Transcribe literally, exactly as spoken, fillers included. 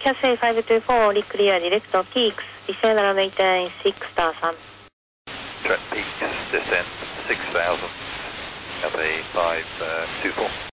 Cathay five two four, re-clear direct peaks, descend runway ten six star sun. Trent Peaks, descent six thousand, Cathay five two four.